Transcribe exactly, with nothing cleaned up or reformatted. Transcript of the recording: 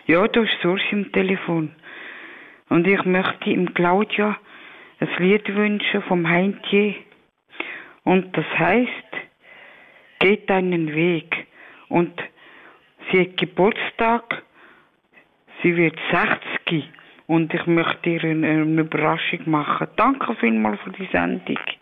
Ja, da ist Sorge im Telefon. Und ich möchte ihm Claudia ein Lied wünschen vom Heintje. Und das heißt, geht deinen Weg. Und sie hat Geburtstag, sie wird sechzig. Und ich möchte ihr eine, eine Überraschung machen. Danke vielmals für die Sendung.